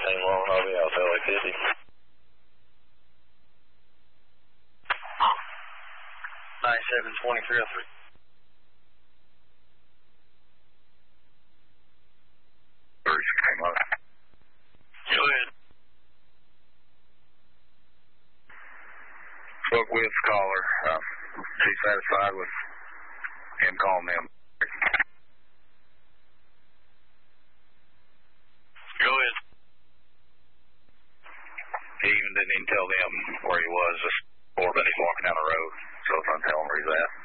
Same long, I'll be out LA 50. 972303. Bruce came up. Go ahead. Spoke with the caller. She's satisfied with him calling them. Go ahead. He even didn't even tell them where he was, just 4 minutes walking down the road. So I was trying to tell him where he's at.